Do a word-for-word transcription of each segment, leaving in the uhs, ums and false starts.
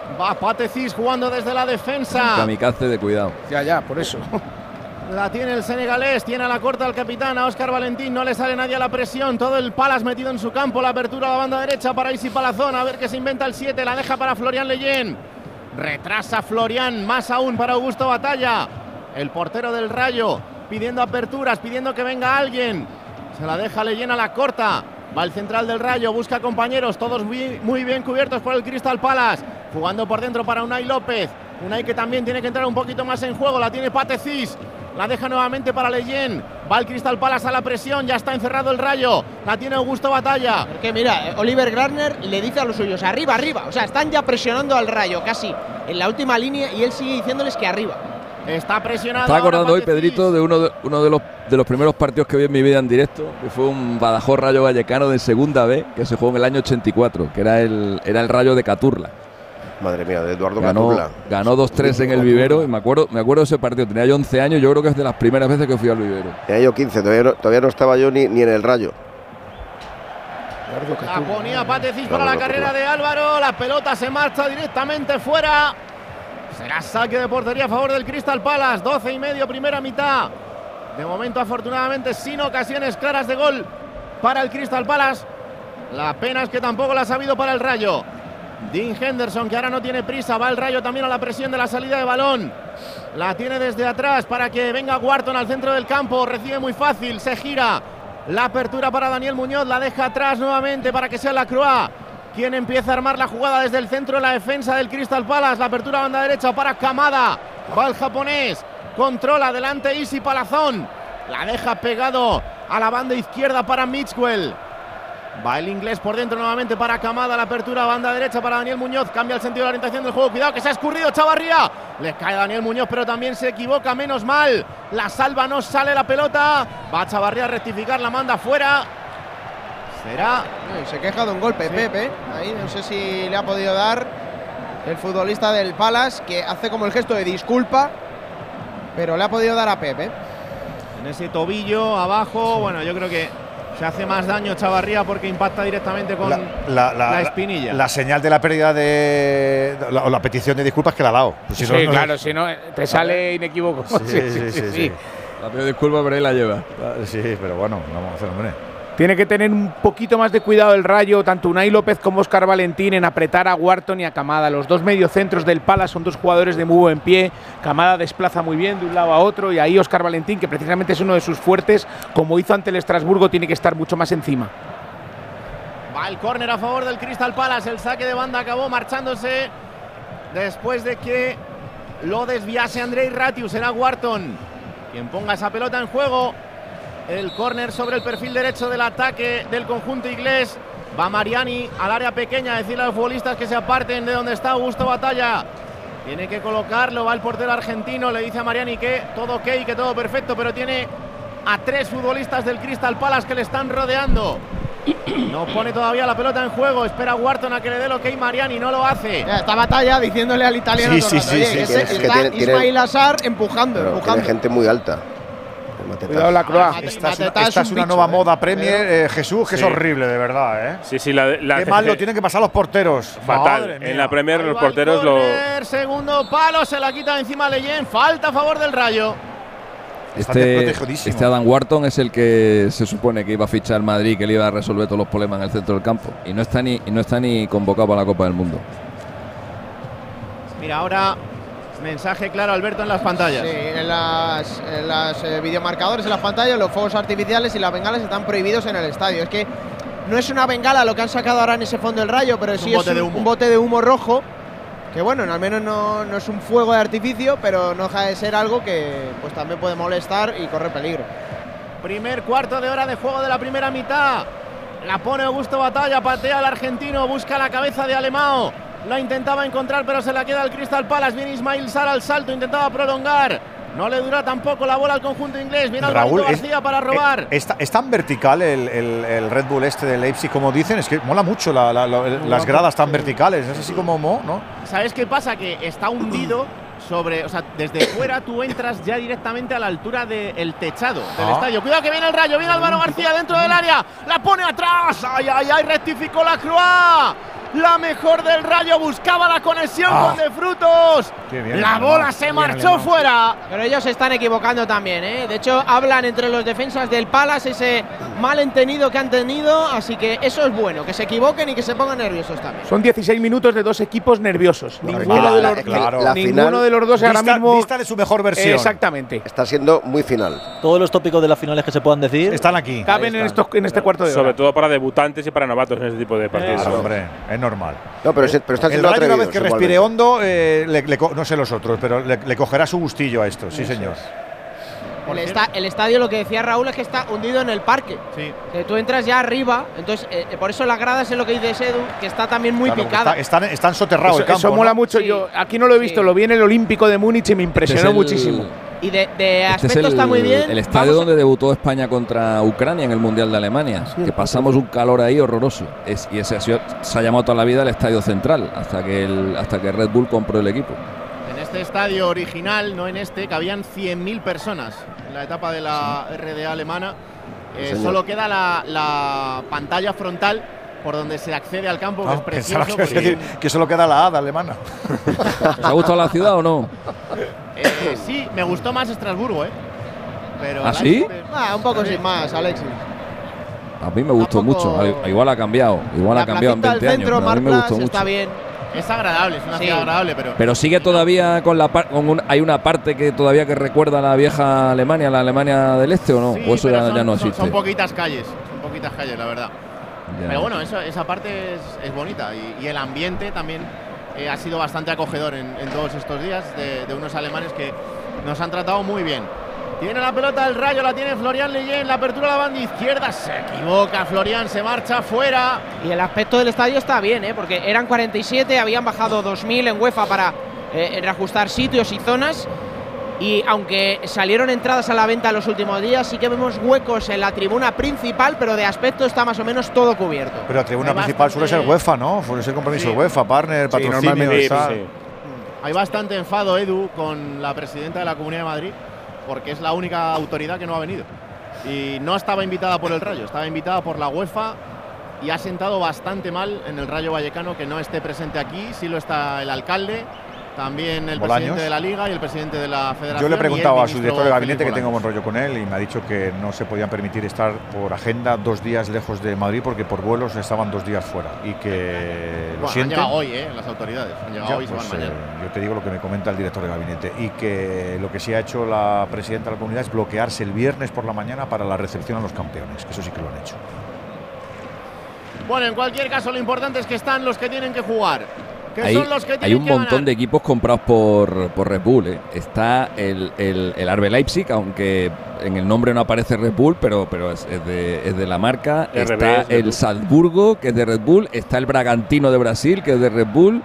Va Patecis jugando desde la defensa. Kamikaze de cuidado. Ya, ya, por eso. La tiene el senegalés, tiene a la corta al capitán, a Óscar Valentín, no le sale nadie a la presión, todo el Palace metido en su campo, la apertura a la banda derecha para Isi Palazón, a ver qué se inventa el siete, la deja para Florian Leyen. Retrasa Florian, más aún para Augusto Batalla, el portero del Rayo, pidiendo aperturas, pidiendo que venga alguien. Se la deja Leyen a la corta. Va el central del Rayo, busca compañeros, todos muy, muy bien cubiertos por el Crystal Palace. Jugando por dentro para Unai López. Unai que también tiene que entrar un poquito más en juego. La tiene Patecis. La deja nuevamente para Leyen. Va el Crystal Palace a la presión. Ya está encerrado el Rayo. La tiene Augusto Batalla. Porque mira, Oliver Gardner le dice a los suyos, arriba, arriba. O sea, están ya presionando al Rayo casi en la última línea y él sigue diciéndoles que arriba. Está presionado. Estaba acordando hoy, Pedrito, de uno, de uno de, los, de los primeros partidos que vi en mi vida en directo, que fue un Badajoz Rayo Vallecano de segunda B, que se jugó en el año ochenta y cuatro, que era el, era el Rayo de Caturla. Madre mía, de Eduardo ganó, Caturla. Ganó dos tres en el Vivero y me acuerdo, me acuerdo de ese partido. Tenía yo once años, yo creo que es de las primeras veces que fui al Vivero. Tenía yo quince, todavía no, todavía no estaba yo ni, ni en el Rayo. La ponía Patecis para la carrera de Álvaro, la pelota se marcha directamente fuera. Será saque de portería a favor del Crystal Palace, doce y medio primera mitad. De momento afortunadamente sin ocasiones claras de gol para el Crystal Palace. La pena es que tampoco la ha sabido para el Rayo. Dean Henderson, que ahora no tiene prisa, va el Rayo también a la presión de la salida de balón. La tiene desde atrás para que venga Wharton al centro del campo, recibe muy fácil, se gira. La apertura para Daniel Muñoz, la deja atrás nuevamente para que sea Lacroix quien empieza a armar la jugada desde el centro de la defensa del Crystal Palace. La apertura a banda derecha para Kamada, va el japonés, controla adelante Isi Palazón, la deja pegado a la banda izquierda para Mitchell. Va el inglés por dentro nuevamente para Kamada, la apertura a banda derecha para Daniel Muñoz, cambia el sentido de la orientación del juego, cuidado que se ha escurrido Chavarría, le cae Daniel Muñoz pero también se equivoca, menos mal, la salva, no sale la pelota, va Chavarría a rectificar, la manda fuera. Será. Se queja de un golpe, sí. Pepe. Ahí no sé si le ha podido dar el futbolista del Palace, que hace como el gesto de disculpa, pero le ha podido dar a Pepe. En ese tobillo abajo, bueno, yo creo que se hace más daño Chavarría porque impacta directamente con la, la, la, la espinilla. La, la señal de la pérdida de. La, o la petición de disculpas que la ha dado. Pues si sí, no, claro, no, si no, te sale inequívoco. Sí, sí, sí. sí, sí, sí. La pido disculpa, pero ahí la lleva. Sí, pero bueno, vamos a hacer, hombre. Tiene que tener un poquito más de cuidado el Rayo, tanto Unai López como Óscar Valentín, en apretar a Wharton y a Kamada. Los dos mediocentros del Palace son dos jugadores de muy buen pie. Kamada desplaza muy bien de un lado a otro y ahí Óscar Valentín, que precisamente es uno de sus fuertes, como hizo ante el Estrasburgo, tiene que estar mucho más encima. Va el córner a favor del Crystal Palace. El saque de banda acabó marchándose después de que lo desviase Andrei Ratiu. Será Wharton quien ponga esa pelota en juego. El córner sobre el perfil derecho del ataque del conjunto inglés. Va Mariani al área pequeña a decirle a los futbolistas que se aparten de donde está Augusto Batalla. Tiene que colocarlo, va el portero argentino, le dice a Mariani que todo ok, que todo perfecto, pero tiene a tres futbolistas del Crystal Palace que le están rodeando. No pone todavía la pelota en juego, espera Wharton a que le dé el ok Mariani, no lo hace. Ya, esta batalla diciéndole al italiano sí, sí, sí, sí, sí, sí, está Ismail Assar empujando, empujando. Tiene gente muy alta. Cuidado la Croix. Ah, esta es una, esta es una nueva bicho, moda Premier, eh, Jesús, que sí. Es horrible, de verdad, ¿eh? Sí, sí, la, la Qué mal lo tienen que pasar los porteros. Fatal. En la Premier los porteros lo. Segundo palo, se la quita encima Leyen. Falta a favor del Rayo. Este, este Adam Wharton es el que se supone que iba a fichar al Madrid, que le iba a resolver todos los problemas en el centro del campo. Y no está ni, y no está ni convocado para la Copa del Mundo. Mira, ahora. Mensaje claro, Alberto, en las pantallas. Sí, en las, en las eh, videomarcadores, en las pantallas, los fuegos artificiales y las bengalas están prohibidos en el estadio. Es que no es una bengala lo que han sacado ahora en ese fondo del Rayo, pero es sí un es un, un bote de humo rojo. Que bueno, al menos no, no es un fuego de artificio, pero no deja de ser algo que pues también puede molestar y corre peligro. Primer cuarto de hora de juego de la primera mitad. La pone Augusto Batalla, patea al argentino, busca la cabeza de Alemão. La intentaba encontrar, pero se la queda al Crystal Palace. Viene Ismail Sarr al salto, intentaba prolongar. No le dura tampoco la bola al conjunto inglés. Viene Raúl García es, para robar. Es, es tan vertical el, el, el Red Bull este de Leipzig, como dicen. Es que mola mucho la, la, la, las gradas tan verticales. Es así como mo, ¿no? ¿Sabes qué pasa? Que está hundido sobre. O sea, desde fuera tú entras ya directamente a la altura del techado del ah. estadio. Cuidado que viene el Rayo. Viene Álvaro García dentro del área. La pone atrás. ¡Ay, ay, ay! Rectificó la Croix. La mejor del Rayo, buscaba la conexión Ah. con De Frutos. Bien, la bola no, se marchó alemán. fuera. Pero ellos se están equivocando también, ¿eh? De hecho, hablan entre los defensas del Palace ese malentendido que han tenido, así que eso es bueno, que se equivoquen y que se pongan nerviosos también. Son dieciséis minutos de dos equipos nerviosos. Bueno, Ninguno, la- de la- los, claro. la ninguno final- de los dos ahora Vista, mismo. vista de su mejor versión. Exactamente. Está siendo muy final. Todos los tópicos de las finales que se puedan decir Están aquí. Caben en, estos, en este cuarto de hora. Sobre todo para debutantes y para novatos en ese tipo de partidos. Claro, hombre, es normal. No, pero, se- pero están El siendo Rayo, una vez atrevidos. que respire igualmente. hondo, eh, le- le co- no sé los otros, pero le, le cogerá su gustillo a esto, sí, señor. El, esta- el estadio, lo que decía Raúl, es que está hundido en el parque. Sí. Que tú entras ya arriba, entonces eh, por eso las gradas es lo que dice Edu, que está también muy Claro, picada. está, están, están soterrados Eso, el campo. eso mola ¿no? mucho. Sí. Yo aquí no lo he visto, Sí. lo vi en el Olímpico de Múnich y me impresionó Este es el- muchísimo. Y de, de Este es aspecto el, está muy bien. el estadio Vamos a- donde debutó España contra Ucrania en el Mundial de Alemania. Que pasamos un calor ahí horroroso. Es, y ese ha sido- se ha llamado toda la vida el Estadio Central, hasta que, el, hasta que Red Bull compró el equipo. En este estadio original, no en este, cabían cien mil personas en la etapa de la R D A alemana. Eh, Sí, señor. solo queda la, la pantalla frontal por donde se accede al campo, que Ah, es pensaba precioso. que, ibas a porque- decir que solo queda la A de alemana. ¿Os ha gustado la ciudad o no? Eh, sí, me gustó más Estrasburgo, ¿eh? Pero ¿Ah, sí? Ah, un poco sin más, Alexis. A mí me gustó Tampoco- mucho. A- Igual ha cambiado. Igual La ha cambiado en placita veinte del años. centro, Pero a mí me Marplas, gustó está mucho. bien. Es agradable, es una Sí. ciudad agradable, pero. Pero sigue todavía con la par- con un- hay una parte que todavía que recuerda a la vieja Alemania, la Alemania del Este, ¿o no? Sí, o eso pero ya, son, ya no son- existe. Son poquitas calles, son poquitas calles, la verdad. Ya. Pero bueno, eso- esa parte es, es bonita y, y el ambiente también eh, ha sido bastante acogedor en, en todos estos días de, de unos alemanes que nos han tratado muy bien. Tiene la pelota el Rayo, la tiene Florian Leyen, la apertura a la banda izquierda, se equivoca Florian, se marcha fuera. Y el aspecto del estadio está bien, ¿eh? Porque eran cuarenta y siete, habían bajado dos mil en UEFA para eh, reajustar sitios y zonas. Y aunque salieron entradas a la venta en los últimos días, sí que vemos huecos en la tribuna principal, pero de aspecto está más o menos todo cubierto. Pero la tribuna Hay principal suele ser bastante- UEFA, ¿no? Suele ser compromiso Sí. UEFA, partner, patrocinio. normalmente Sí, tal. sí. Hay bastante enfado, Edu, con la presidenta de la Comunidad de Madrid, porque es la única autoridad que no ha venido. Y no estaba invitada por el Rayo, estaba invitada por la UEFA y ha sentado bastante mal en el Rayo Vallecano que no esté presente aquí. Sí lo está el alcalde, también el Bolaños. presidente de la Liga y el presidente de la Federación. Yo le he y el preguntado a su ministro director de gabinete, que Felipe tengo buen Bolaños. rollo con él, y me ha dicho que no se podían permitir estar por agenda dos días lejos de Madrid porque por vuelos estaban dos días fuera. Y que lo Bueno, han sienten. llegado hoy, ¿eh? Las autoridades. Han llegado Ya, hoy y se pues, van mañana. eh, yo te digo lo que me comenta el director de gabinete, y que lo que sí ha hecho la presidenta de la comunidad es bloquearse el viernes por la mañana para la recepción a los campeones, que eso sí que lo han hecho. Bueno, en cualquier caso, lo importante es que están los que tienen que jugar. Que Hay, son los que hay tienen un que montón ganar. de equipos comprados por, por Red Bull. ¿eh? Está el, el, el R B Leipzig, aunque en el nombre no aparece Red Bull, pero, pero es, es de, es de la marca. R B Está es Red el Bull. Salzburgo, que es de Red Bull. Está el Bragantino de Brasil, que es de Red Bull.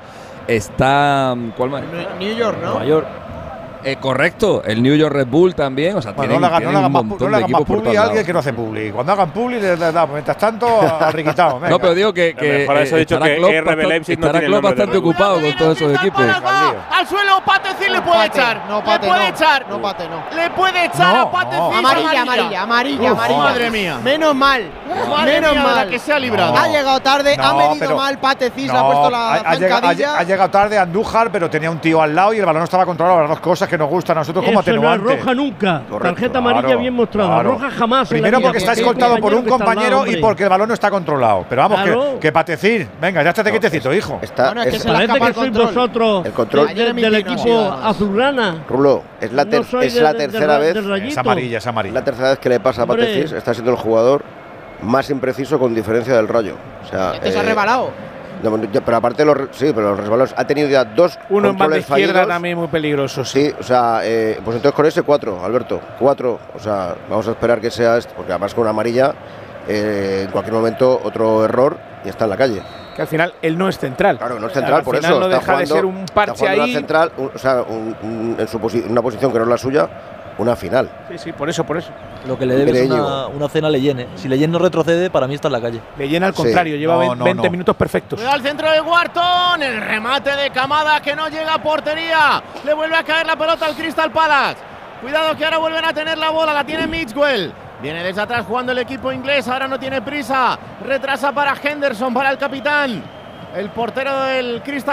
Está. ¿Cuál más? New York, ¿no? Nueva York. Eh, correcto, el New York Red Bull también. O sea, Bueno, tienen, no le hagan, no tienen le hagan un más, pu- montón no le de hagan más equipos por publi todos a alguien lados. que no hace publi. Cuando hagan publi, le damos. Mientras tanto, a Riquitao. No, pero digo que, Lo que mejor es, he dicho estará que Klopp R B bastante- Leipzig no estará tiene el Klopp nombre de bastante Red Bull. ocupado con todos esos Cristal equipos. Palace va Lío. al suelo, Patecín le No, puede Pate, echar. no, Pate, le puede no. echar. No, Pate, no. Le puede echar No, a Patecín. no. Amarilla, amarilla, amarilla, Uf, amarilla. madre mía. Menos mal. Madre Menos mía, de la mal. que se ha librado. No. Ha llegado tarde, ha No, medido pero- mal. Pate Cis le No, ha puesto la ha, ha llegado, ha, zancadilla. ha llegado tarde Andújar, pero tenía un tío al lado y el balón estaba controlado. Las dos cosas que nos gustan a nosotros como Eso no es atenuante. roja nunca. Correcto, Tarjeta amarilla claro, bien mostrada. claro. Roja jamás. en la Primero vida, porque está hay escoltado por un que está al lado, compañero y hombre. porque el balón no está controlado. Pero vamos, Claro. que, que Patecir. Venga, ya estate quietecito, hijo. Está, Bueno, es que es- se la Parece escapa que el sois control. vosotros El control. de- Ayer me del inclino, equipo sí, además. azulgrana. Rulo, es la, ter- No soy es de- la de- de- tercera del vez. Rayito. Es amarilla, es amarilla. La tercera vez que le pasa a Hombre. Patecís, está siendo el jugador más impreciso con diferencia del Rayo. O sea, Este se ha eh, rebalado. no, ya- pero aparte de los re- sí, pero los resbalos ha tenido ya dos Uno en banda controles izquierda fallidos. también muy peligroso. Sí. Sí, o sea, eh, pues entonces con ese cuatro, Alberto, cuatro, o sea, vamos a esperar que sea este, porque además con una amarilla, eh, en cualquier momento otro error y está en la calle. Que al final él no es central. Claro, no es central, Al por final eso. no está deja de jugando- ser un está parche jugando ahí. una central, un- o sea, un- un- en su posi- una posición que no es la suya, una final. Sí, sí, por eso, por eso. Lo que le debe es Mire, una, Íñigo. una cena a Leyen. ¿eh? Si Leyen no retrocede, para mí está en la calle. Le llena al Sí. contrario, lleva No, veinte no, veinte no. minutos perfectos. Cuidado al centro de Wharton, el remate de Camada que no llega a portería. Le vuelve a caer la pelota al Crystal Palace. Cuidado que ahora vuelven a tener la bola, la tiene Mitchell. Viene desde atrás jugando el equipo inglés, ahora no tiene prisa. Retrasa para Henderson, para el capitán. el portero del Crystal